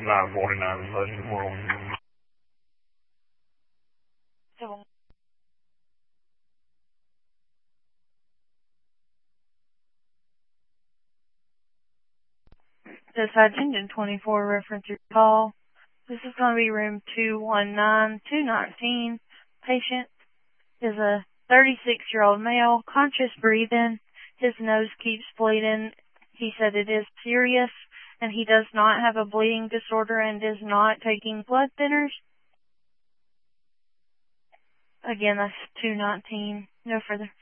949 Legend World. This Agenda 24 reference your call. This is going to be room 219-219. Patient is a 36-year-old male, conscious breathing. His nose keeps bleeding. He said it is serious, and he does not have a bleeding disorder and is not taking blood thinners. Again, that's 219. No further.